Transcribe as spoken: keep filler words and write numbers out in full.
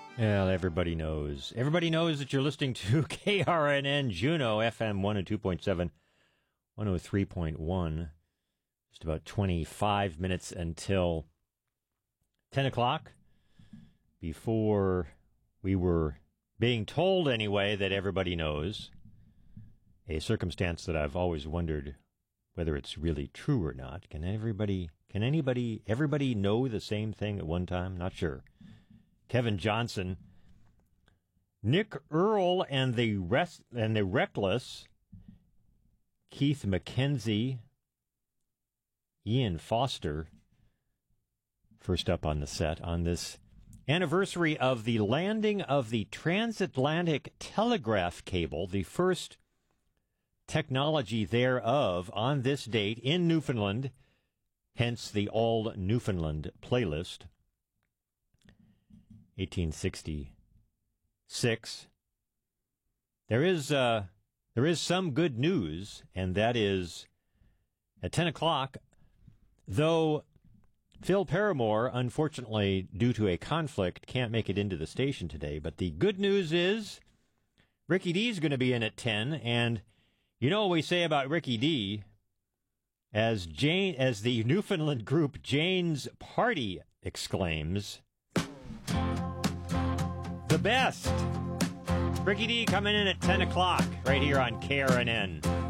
Well, everybody knows. Everybody knows that you're listening to K R N N Juneau, F M one oh two point seven, one oh three point one. Just about twenty-five minutes until ten o'clock. Before we were being told, anyway, that everybody knows. A circumstance that I've always wondered whether it's really true or not. Can everybody, can anybody, everybody know the same thing at one time? Not sure. Kevin Johnson, Nick Earl and the rest and the Reckless, Keith McKenzie, Ian Foster, first up on the set on this anniversary of the landing of the transatlantic telegraph cable, the first technology thereof on this date in Newfoundland, hence the All Newfoundland playlist. eighteen sixty-six. There is uh, there is some good news, and that is at ten o'clock, though Phil Paramore, unfortunately, due to a conflict, can't make it into the station today. But the good news is Ricky D's going to be in at ten, and you know what we say about Ricky D, as Jane, as the Newfoundland group Jane's Party exclaims, the best. Ricky D coming in at ten o'clock right here on K R N N.